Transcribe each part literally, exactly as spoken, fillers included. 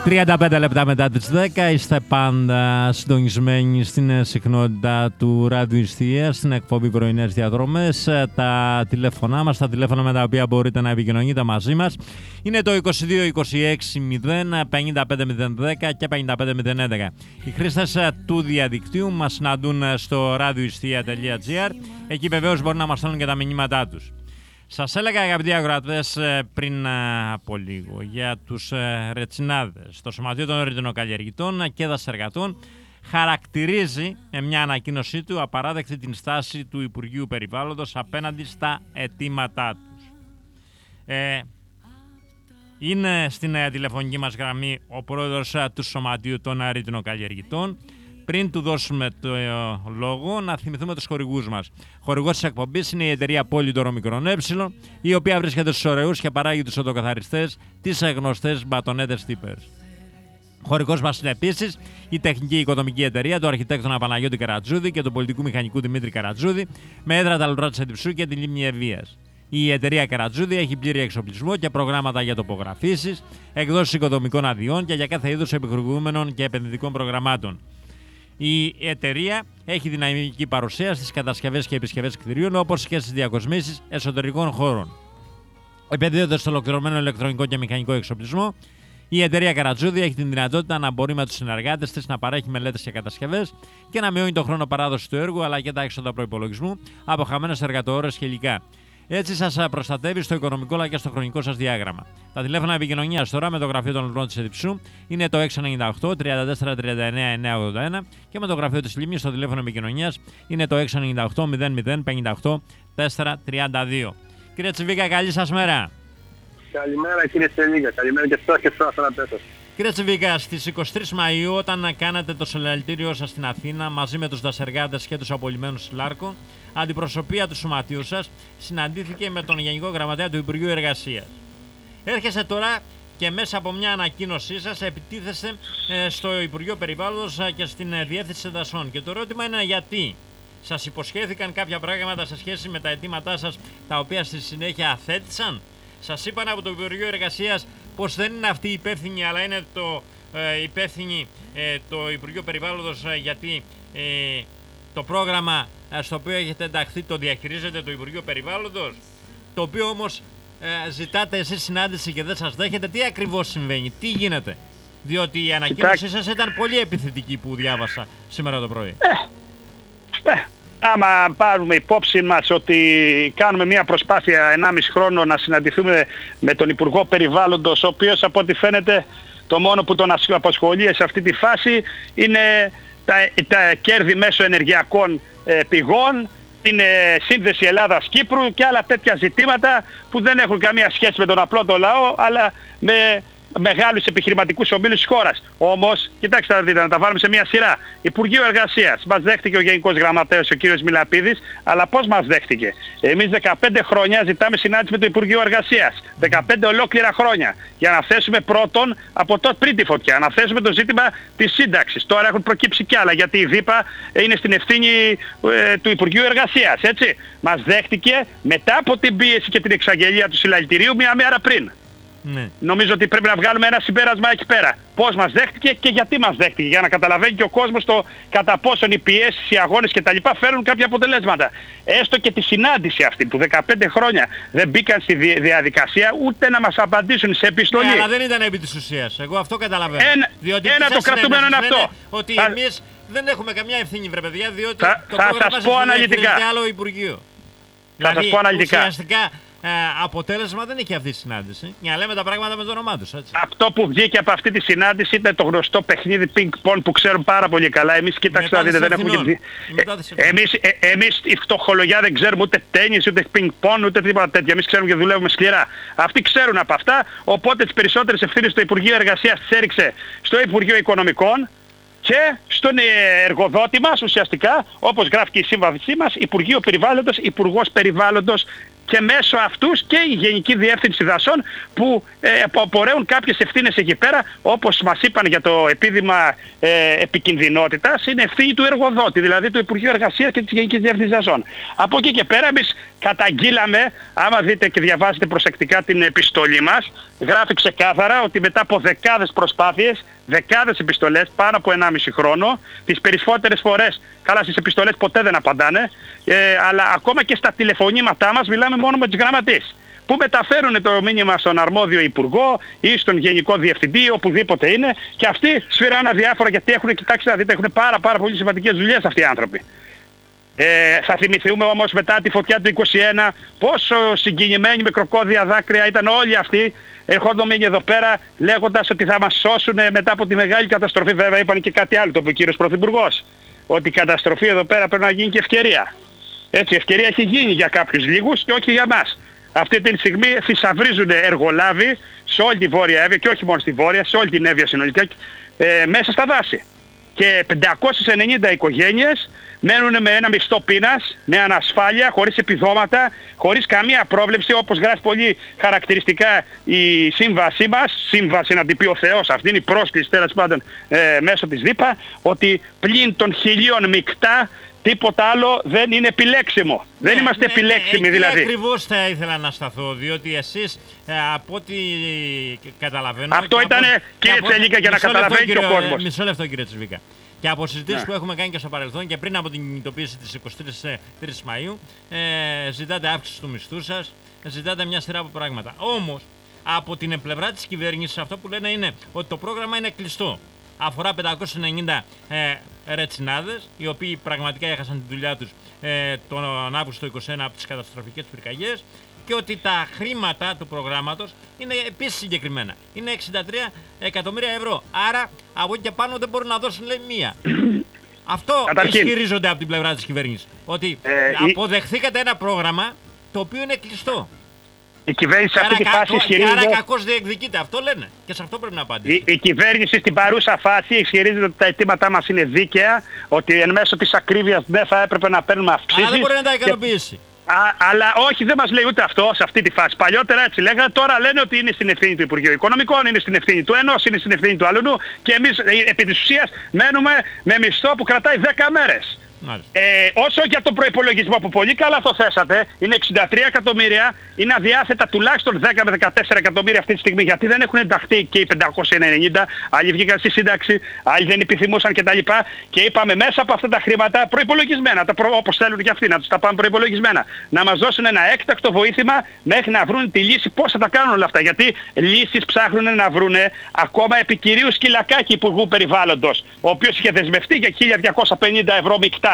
τριάντα πέντε λεπτά μετά τις δέκα είστε πάντα συντονισμένοι στην συχνότητα του Ράδιου Ιστία, στην εκπομπή Πρωινές Διαδρομές. Τα τηλέφωνά μας, τα τηλέφωνα με τα οποία μπορείτε να επικοινωνείτε μαζί μας είναι το είκοσι δύο είκοσι έξι μηδέν πενήντα πέντε μηδέν δέκα και πενήντα πέντε μηδέν έντεκα. Οι χρήστες του διαδικτύου μας συναντούν στο radioistia τελεία gr. Εκεί βεβαίως μπορεί να μας στέλνουν και τα μηνύματά τους. Σας έλεγα, αγαπητοί ακροατές, πριν από λίγο για τους ρετσινάδες. Το Σωματείο των Ρετινοκαλλιεργητών και Δασεργατών χαρακτηρίζει με μια ανακοίνωσή του απαράδεκτη την στάση του Υπουργείου Περιβάλλοντος απέναντι στα αιτήματά τους. Ε, είναι στην τηλεφωνική μας γραμμή ο πρόεδρος του Σωματείου των Ρετινοκαλλιεργητών. Πριν του δώσουμε το λόγο, να θυμηθούμε τους χορηγούς μας. Χορηγός της εκπομπής είναι η εταιρεία Πόλιτορο Μικρόν Ε, η οποία βρίσκεται στους ωραίους και παράγει τους οδοκαθαριστές, τις γνωστές μπατονέτες τύπερς. Χορηγός μας είναι επίσης η τεχνική οικοδομική εταιρεία του αρχιτέκτονα Παναγιώτη Καρατζούδη και του πολιτικού μηχανικού Δημήτρη Καρατζούδη, με έδρα τα Λουρά της Εντυψού και την Λίμνη Ευβοίας. Η εταιρεία Καρατζούδη έχει πλήρη εξοπλισμό και προγράμματα για τοπογραφήσεις, εκδόσεις οικοδομικών αδειών και για κάθε είδους επιχορηγούμενων και επενδυτικών προγραμμάτων. Η εταιρεία έχει δυναμική παρουσία στις κατασκευές και επισκευές κτηρίων, όπως και στις διακοσμήσεις εσωτερικών χώρων. Επενδύοντας στο ολοκληρωμένο ηλεκτρονικό και μηχανικό εξοπλισμό, η εταιρεία Καρατζούδη έχει την δυνατότητα να μπορεί με τους συνεργάτες της να παρέχει μελέτες και κατασκευές και να μειώνει τον χρόνο παράδοσης του έργου αλλά και τα έξοδα προϋπολογισμού από χαμένες εργατοώρες και υλικά. Έτσι σας προστατεύει στο οικονομικό αλλά και στο χρονικό σας διάγραμμα. Τα τηλέφωνα επικοινωνίας τώρα με το γραφείο των Λουρών της Εντυψού είναι το έξι εννιά οκτώ τριάντα τέσσερα τριάντα εννέα εννιακόσια ογδόντα ένα και με το γραφείο της Λίμνης το τηλέφωνο επικοινωνίας είναι το έξι εννιά οκτώ μηδέν μηδέν πενήντα οκτώ τετρακόσια τριάντα δύο. Κύριε Τσιβίκα, καλή σας μέρα. Καλημέρα κύριε Τσιβίκα, καλημέρα και στους και στους αθλητές σας. Κύριε Τσιβίκα, στις είκοσι τρεις Μαΐου, όταν κάνατε το συλλαλητήριό σας στην Αθήνα μαζί με τους δασεργάτες και τους απολυμμένους στη Λάρκο, αντιπροσωπεία του σωματείου σας συναντήθηκε με τον Γενικό Γραμματέα του Υπουργείου Εργασίας. Έρχεστε τώρα και μέσα από μια ανακοίνωσή σας επιτίθεστε ε, στο Υπουργείο Περιβάλλοντος και στην ε, Διεύθυνση Δασών. Και το ερώτημα είναι γιατί. Σας υποσχέθηκαν κάποια πράγματα σε σχέση με τα αιτήματά σας, τα οποία στη συνέχεια αθέτησαν. Σας είπαν από το Υπουργείο Εργασίας πως δεν είναι αυτή η υπεύθυνη, αλλά είναι το ε, υπεύθυνη ε, το Υπουργείο Περιβάλλοντος, ε, γιατί ε, το πρόγραμμα ε, στο οποίο έχετε ενταχθεί το διαχειρίζεται το Υπουργείο Περιβάλλοντος, το οποίο όμως ε, ζητάτε εσείς συνάντηση και δεν σας δέχεται. Τι ακριβώς συμβαίνει, τι γίνεται? Διότι η ανακοίνωσή σας ήταν πολύ επιθετική που διάβασα σήμερα το πρωί. Ε, ε. Άμα πάρουμε υπόψη μας ότι κάνουμε μια προσπάθεια ενάμιση χρόνο να συναντηθούμε με τον Υπουργό Περιβάλλοντος, ο οποίος από ό,τι φαίνεται το μόνο που τον απασχολεί σε αυτή τη φάση είναι τα, τα κέρδη μέσω ενεργειακών ε, πηγών, την ε, σύνδεση Ελλάδας-Κύπρου και άλλα τέτοια ζητήματα που δεν έχουν καμία σχέση με τον απλό το λαό, αλλά με μεγάλους επιχειρηματικούς ομίλους της χώρας. Όμως, κοιτάξτε να δείτε, να τα βάλουμε σε μια σειρά. Υπουργείο Εργασίας. Μας δέχτηκε ο Γενικός Γραμματέας, ο κύριος Μιλαπίδης, αλλά πώς μας δέχτηκε? Εμείς δεκαπέντε χρόνια ζητάμε συνάντηση με το Υπουργείο Εργασίας. δεκαπέντε ολόκληρα χρόνια. Για να θέσουμε πρώτον, από τότε πριν τη φωτιά, να θέσουμε το ζήτημα της σύνταξης. Τώρα έχουν προκύψει κι άλλα, γιατί η ΔΥΠΑ είναι στην ευθύνη ε, του Υπουργείου Εργασίας, έτσι. Μας δέχτηκε μετά από την πίεση και την εξαγγελία του συλλαλητηρίου μία μέρα πριν. Ναι. Νομίζω ότι πρέπει να βγάλουμε ένα συμπέρασμα εκεί πέρα. Πώς μας δέχτηκε και γιατί μας δέχτηκε, για να καταλαβαίνει και ο κόσμος το κατά πόσον οι πιέσεις, οι αγώνες κτλ. Φέρουν κάποια αποτελέσματα. Έστω και τη συνάντηση αυτή που δεκαπέντε χρόνια δεν μπήκαν στη διαδικασία ούτε να μας απαντήσουν σε επιστολή. Ναι, αλλά δεν ήταν επί της ουσίας. Εγώ αυτό καταλαβαίνω. Ένα, διότι ένα το κρατούμενο είναι αυτό. Ότι θα, εμείς δεν έχουμε καμιά ευθύνη, βρε παιδιά, διότι θα, το θα πρόγραμμα σας πω αναλυτικά. άλλο Υπουργείο. Θα δηλαδή, σας πω αναλυτικά. Ουσιαστικά, Ε, αποτέλεσμα δεν έχει αυτή η συνάντηση. Για να λέμε τα πράγματα με το όνομά τους, έτσι. Αυτό που βγήκε από αυτή τη συνάντηση ήταν το γνωστό παιχνίδι ping-pong που ξέρουν πάρα πολύ καλά. Εμείς, κοιτάξτε να δείτε, δεν έχουμε βγει. Ε, εμείς, ε, εμείς οι φτωχολογιά δεν ξέρουμε ούτε τένις, ούτε ping-pong, ούτε τίποτα τέτοια. Εμείς ξέρουμε και δουλεύουμε σκληρά. Αυτοί ξέρουν από αυτά, οπότε τις περισσότερες ευθύνες στο Υπουργείο Εργασίας τις έριξε στο Υπουργείο Οικονομικών και στον εργοδότη μας ουσιαστικά, όπως γράφει και η σύμβασή μας, Υπουργείο Περιβάλλοντος, Υπουργός Περιβάλλοντος και μέσω αυτούς και η Γενική Διεύθυνση Δασών που ε, απορρέουν κάποιες ευθύνες εκεί πέρα, όπως μας είπαν για το επίδημα ε, επικινδυνότητας, είναι ευθύνη του εργοδότη, δηλαδή του Υπουργείου Εργασίας και της Γενικής Διεύθυνσης Δασών. Από εκεί και πέρα εμείς καταγγείλαμε, άμα δείτε και διαβάζετε προσεκτικά την επιστολή μας, γράφει ξεκάθαρα ότι μετά από δεκάδες προσπάθειες, δεκάδες επιστολές, πάνω από ενάμιση χρόνο, τις περισσότερες φορές, καλά στις επιστολές ποτέ δεν απαντάνε, ε, αλλά ακόμα και στα τηλεφωνήματά μας μιλάμε μόνο με τους γραμματείς, που μεταφέρουν το μήνυμα στον αρμόδιο υπουργό ή στον γενικό διευθυντή, οπουδήποτε είναι, και αυτοί σφυράνε αδιάφορα γιατί έχουν, κοιτάξτε να δείτε, έχουν πάρα πάρα πολύ σημαντικές δουλειές αυτοί οι άνθρωποι. Ε, θα θυμηθούμε όμως μετά τη φωτιά του είκοσι ένα πόσο συγκινημένοι με κροκόδια δάκρυα ήταν όλοι αυτοί, ερχόντομοι εδώ πέρα λέγοντας ότι θα μας σώσουν μετά από τη μεγάλη καταστροφή. Βέβαια είπαν και κάτι άλλο, το είπε ο κύριος Πρωθυπουργός, ότι η καταστροφή εδώ πέρα πρέπει να γίνει και ευκαιρία. Έτσι, η ευκαιρία έχει γίνει για κάποιους λίγους και όχι για μας. Αυτή τη στιγμή θησαυρίζουν εργολάβοι σε όλη τη Βόρεια Εύβοια και όχι μόνο στη Βόρεια, σε όλη την Εύβοια συνολικά, ε, μέσα στα δάση. Και πεντακόσιες ενενήντα οικογένειες μένουν με ένα μισθό πείνας, με ανασφάλεια, χωρίς επιδόματα, χωρίς καμία πρόβλεψη, όπως γράφει πολύ χαρακτηριστικά η σύμβασή μας, σύμβαση να την πει ο Θεός, αυτή είναι η πρόσκληση τέλος πάντων ε, μέσω της ΔΥΠΑ, ότι πλην των χιλίων μεικτά τίποτα άλλο δεν είναι επιλέξιμο. Ναι, δεν είμαστε ναι, επιλέξιμοι ναι, δηλαδή. Ακριβώς θα ήθελα να σταθώ, διότι εσείς ε, από ό,τι καταλαβαίνω... Αυτό ήταν από, κύριε από, Τσελίκα για να καταλαβαίνει και ο κόσμος. Μισό λεπτό κύριε Τσελίκα. Και από συζητήσεις ναι. που έχουμε κάνει και στο παρελθόν και πριν από την κινητοποίηση της εικοστής τρίτης Μαΐου, ε, ζητάτε αύξηση του μισθού σας, ζητάτε μια σειρά από πράγματα. Όμως, από την πλευρά της κυβέρνησης αυτό που λένε είναι ότι το πρόγραμμα είναι κλειστό. Αφορά πεντακόσιους ενενήντα ε, ρετσινάδες, οι οποίοι πραγματικά έχασαν τη δουλειά τους ε, τον Αύγουστο του είκοσι ένα από τις καταστροφικές πυρκαγιές, και ότι τα χρήματα του προγράμματος είναι επίσης συγκεκριμένα. Είναι εξήντα τρία εκατομμύρια ευρώ. Άρα από εκεί και πάνω δεν μπορούν να δώσουν, λέει, μία. Αυτό Καταρχήν ισχυρίζονται από την πλευρά της κυβέρνησης. Ότι ε, αποδεχθήκατε η... ένα πρόγραμμα το οποίο είναι κλειστό. Η κυβέρνηση σε αυτή τη φάση ισχυρίζεται... Άρα κακώς διεκδικείται. Αυτό λένε. Και σε αυτό πρέπει να απαντήσει. Η, η κυβέρνηση στην παρούσα φάση ισχυρίζεται ότι τα αιτήματά μας είναι δίκαια, ότι εν μέσω της ακρίβειας δεν θα έπρεπε να παίρνουμε αυξήσεις. Αλλά δεν μπορεί να τα ικανοποιήσει. Και... Α, αλλά όχι, δεν μας λέει ούτε αυτό σε αυτή τη φάση. Παλιότερα έτσι λέγανε, τώρα λένε ότι είναι στην ευθύνη του Υπουργείου Οικονομικών, είναι στην ευθύνη του ενός, είναι στην ευθύνη του αλλού, και εμείς επί της ουσίας μένουμε με μισθό που κρατάει δέκα μέρες. Ε, όσο για τον προϋπολογισμό που πολύ καλά το θέσατε, είναι εξήντα τρία εκατομμύρια, είναι αδιάθετα τουλάχιστον δέκα με δεκατέσσερα εκατομμύρια αυτή τη στιγμή, γιατί δεν έχουν ενταχθεί και οι πεντακόσιοι ενενήντα, άλλοι βγήκαν στη σύνταξη, άλλοι δεν επιθυμούσαν κτλ. Και είπαμε μέσα από αυτά τα χρήματα προϋπολογισμένα, τα προ, όπως θέλουν και αυτοί να τους τα πάμε προϋπολογισμένα, να μας δώσουν ένα έκτακτο βοήθημα μέχρι να βρουν τη λύση πώς θα τα κάνουν όλα αυτά. Γιατί λύσεις ψάχνουν να βρουν ακόμα επί κυρίου Σκυλακάκη, Υπουργού Περιβάλλοντος, ο οποίος είχε δεσμευτεί για χίλια διακόσια πενήντα ευρώ μεικτά.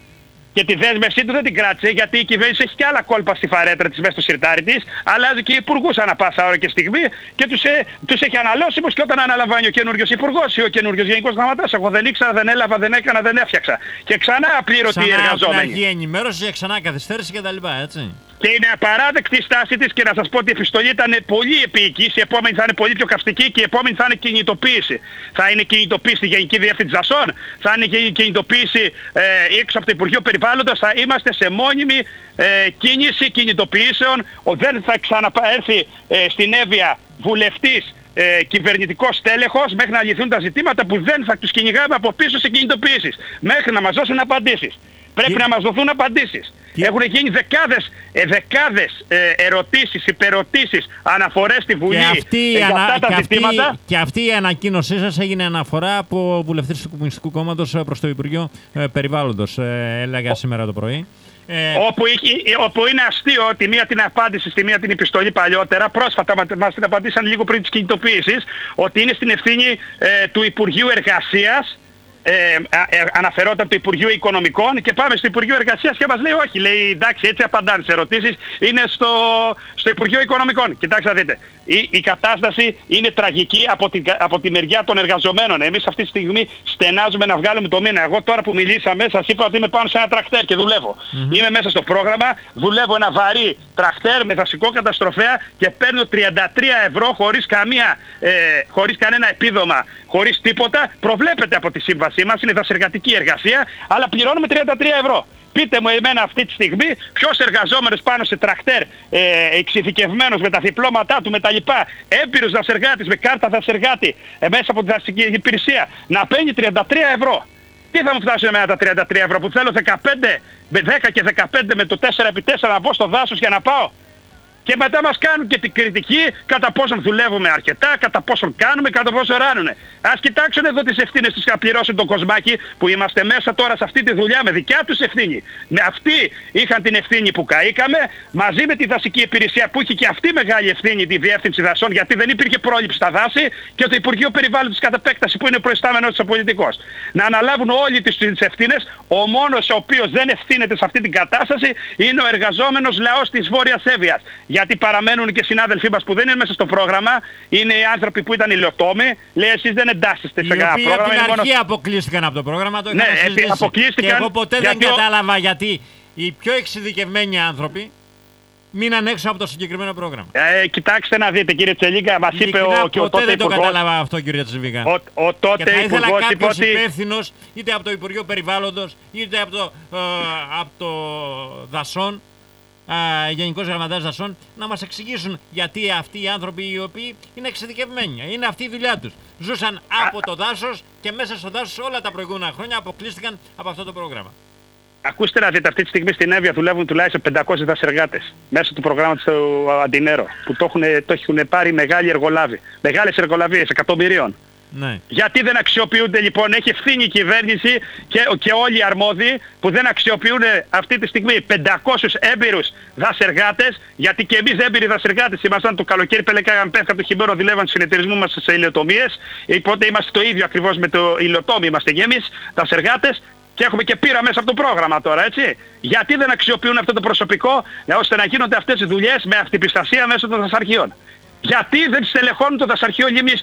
Και τη δέσμευσή του δεν την κράτησε, γιατί η κυβέρνηση έχει και άλλα κόλπα στη φαρέτρα της μέσα στο σιρτάρι της, αλλάζει και υπουργούς ανά πάσα ώρα και στιγμή και τους, ε, τους έχει αναλώσιμους, και όταν αναλαμβάνει ο καινούριος υπουργός ή ο καινούριος γενικός γραμματέας, εγώ δεν ήξερα, δεν έλαβα, δεν έκανα, δεν έφτιαξα. Και ξανά απλήρωτοι οι εργαζόμενοι. Ξανά ενημέρωση, ξανά καθυστέρηση κτλ. Έτσι. Και είναι απαράδεκτη η στάση της, και να σας πω ότι η επιστολή ήταν πολύ επίοικης, η επόμενη θα είναι πολύ πιο καυστική και η επόμενη θα είναι κινητοποίηση. Θα είναι κινητοποίηση στη Γενική Διεύθυνση Δασών, θα είναι και κινητοποίηση ε, έξω από το Υπουργείο Περιβάλλοντος, θα είμαστε σε μόνιμη ε, κίνηση κινητοποιήσεων. Ο, δεν θα ξαναέρθει ε, στην Εύβοια βουλευτής, ε, κυβερνητικός τέλεχος, μέχρι να λυθούν τα ζητήματα που δεν θα τους κυνηγάμε από πίσω σε κινητοποιήσεις, μέχρι να μας δώσουν απαντήσεις. Πρέπει και... να μας δοθούν απαντήσεις. Και... Έχουν γίνει δεκάδες, ε, δεκάδες ε, ερωτήσεις, υπερωτήσεις, αναφορές στη Βουλή για ανα... αυτά τα και ζητήματα. Αυτή... Και αυτή η ανακοίνωσή σας έγινε αναφορά από βουλευτές του Κομμουνιστικού Κόμματος προς το Υπουργείο ε, Περιβάλλοντος, ε, έλεγα Ο... σήμερα το πρωί. Ε... Όπου, είχε, όπου είναι αστείο ότι μία την απάντηση στη μία την επιστολή παλιότερα, πρόσφατα μας την απαντήσαν λίγο πριν τις κινητοποίησεις, ότι είναι στην ευθύνη ε, του Υπουργείου Εργασίας. Ε, ε, αναφερόταν του Υπουργείου Οικονομικών, και πάμε στο Υπουργείο Εργασίας και μας λέει όχι, λέει εντάξει, έτσι απαντάνε σε ερωτήσεις, είναι στο, στο Υπουργείο Οικονομικών. Κοιτάξτε να δείτε, η, η κατάσταση είναι τραγική από τη, από τη μεριά των εργαζομένων. Εμείς αυτή τη στιγμή στενάζουμε να βγάλουμε το μήνα. Εγώ τώρα που μιλήσαμε σας είπα ότι είμαι πάνω σε ένα τρακτέρ και δουλεύω. Mm-hmm. Είμαι μέσα στο πρόγραμμα, δουλεύω ένα βαρύ τρακτέρ με δασικό καταστροφέα και παίρνω τριάντα τρία ευρώ χωρίς, καμία, ε, χωρίς κανένα επίδομα, χωρίς τίποτα. Προβλέπεται από τη σύμβασή μας, είναι δασεργατική εργασία, αλλά πληρώνουμε τριάντα τρία ευρώ. Πείτε μου εμένα αυτή τη στιγμή ποιος εργαζόμενος πάνω σε τρακτέρ, ε, εξειδικευμένος με τα διπλώματά του, με τα λοιπά, έμπειρος δασεργάτης, με κάρτα δασεργάτη, ε, μέσα από τη δασική υπηρεσία, να παίρνει τριάντα τρία ευρώ. Τι θα μου φτάσουν εμένα τα τριάντα τρία ευρώ που θέλω δεκαπέντε, δέκα και δεκαπέντε με το τέσσερα επί τέσσερα να μπω στο δάσος για να πάω? Και μετά μας κάνουν και την κριτική κατά πόσον δουλεύουμε αρκετά, κατά πόσον κάνουμε, κατά πόσον ράνουνε. Ας κοιτάξουν εδώ τις ευθύνες τους να πληρώσουν τον Κοσμάκη που είμαστε μέσα τώρα σε αυτή τη δουλειά με δικιά τους ευθύνη. Με αυτοί είχαν την ευθύνη που καήκαμε, μαζί με τη δασική υπηρεσία που είχε και αυτή μεγάλη ευθύνη, τη διεύθυνση δασών, γιατί δεν υπήρχε πρόληψη στα δάση, και το Υπουργείο Περιβάλλοντος κατά επέκταση που είναι προϊστάμενος της ο πολιτικός. Να αναλάβουν όλοι τις ευθύνες. Ο μόνος ο οποίος δεν ευθύνεται σε αυτή την κατάσταση είναι ο εργαζόμενος λαός της Βόρειας Εύβοιας. Γιατί παραμένουν και συνάδελφοί μας που δεν είναι μέσα στο πρόγραμμα, είναι οι άνθρωποι που ήταν ηλιοτόμοι, λέει εσείς δεν εντάσσεστε σε κανένα πρόγραμμα. Από την αρχή μόνο... αποκλείστηκαν από το πρόγραμμα, το ναι, συζητήσει. αποκλείστηκαν. Και εγώ ποτέ γιατί δεν ο... κατάλαβα γιατί οι πιο εξειδικευμένοι άνθρωποι μείναν έξω από το συγκεκριμένο πρόγραμμα. Ε, κοιτάξτε να δείτε κύριε Τσελίγκα, μας είπε ο, και ο τότε δεν το υπουργός... κατάλαβα αυτό κύριε Τσελίγκα. Ο, ο τότε και θα ήθελα υπουργός είπε κάποιος ότι... υπεύθυνος είτε από το Υπουργείο Περιβάλλοντος είτε από το, ε, από το Δασών, ε, Γενικός Γραμματέας Δασών, να μας εξηγήσουν γιατί αυτοί οι άνθρωποι οι οποίοι είναι εξειδικευμένοι, είναι αυτή η δουλειά τους. Ζούσαν από το δάσος και μέσα στο δάσος όλα τα προηγούμενα χρόνια αποκλείστηκαν από αυτό το πρόγραμμα. Ακούστε να δείτε, αυτή τη στιγμή στην Εύβοια δουλεύουν τουλάχιστον πεντακόσιοι δασεργάτες μέσω του προγράμματος του Αντινέρο, που το έχουν, το έχουν πάρει μεγάλοι εργολάβοι, μεγάλες εργολαβίες εκατομμυρίων. Ναι. Γιατί δεν αξιοποιούνται λοιπόν? Έχει ευθύνη η κυβέρνηση και, και όλοι οι αρμόδιοι που δεν αξιοποιούν αυτή τη στιγμή πεντακόσιους έμπειρους δασεργάτες, γιατί και εμείς έμπειροι δασεργάτες ήμασταν το καλοκαίρι, πελεκάγαμε πέφκα το χειμώνα, δουλεύαν στους συνεταιρισμού μας σε ηλιοτομίες, οπότε είμαστε το ίδιο ακριβώς με το ηλιοτόμοι, είμαστε και εμείς δασεργάτες. Και έχουμε και πείρα μέσα από το πρόγραμμα τώρα, έτσι. Γιατί δεν αξιοποιούν αυτό το προσωπικό ώστε να γίνονται αυτές οι δουλειές με αυτοπιστασία μέσω των δασαρχείων? Γιατί δεν στελεχώνουν το δασαρχείο Λίμνης